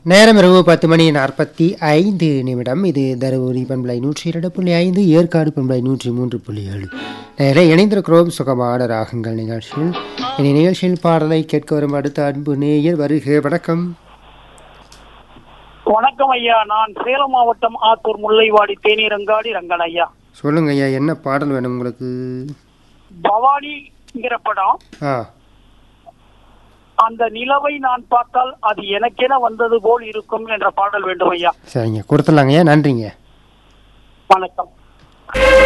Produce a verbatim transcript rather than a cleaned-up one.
நேரம் இரவு பத்து மணி நாற்பத்தி ஐந்து நிமிடம். இது தருமபுரி பண்பலை நூற்றி இரண்டு புள்ளி ஐந்து, ஏற்காடு பண்பலை நூற்றி மூன்று புள்ளி ஏழு. நேரில் இணைந்திருக்கிறோம் சுகமான ராகங்கள் நிகழ்ச்சியில். இனி நிகழ்ச்சியில் பாடலை கேட்க வரும் அடுத்த அன்பு நேயர் வருக. வணக்கம். வணக்கம் ஐயா, நான் சேலம் மாவட்டம் ஆத்தூர் முல்லைவாடி தேனீரங்காடி ரங்கன் ஐயா. சொல்லுங்க ஐயா, என்ன பாடல் வேணும் உங்களுக்கு? பவானிங்கிற படம், ஆ அந்த நிலவை நான் பார்த்தால் அது எனக்கென வந்தது போல் இருக்கும் என்ற பாடல் வேண்டும் ஐயா. சரிங்க, கொடுத்துடலாங்க ஐயா. நன்றிங்க. வணக்கம்.